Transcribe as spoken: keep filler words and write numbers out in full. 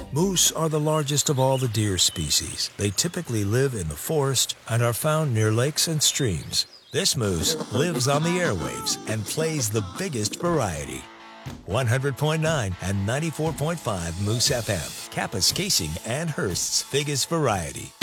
Moose are the largest of all the deer species. They typically live in the forest and are found near lakes and streams. This moose lives on the airwaves and plays the biggest variety. one hundred point nine and ninety-four point five Moose F M, Kapa's Casing and Hearst's biggest variety.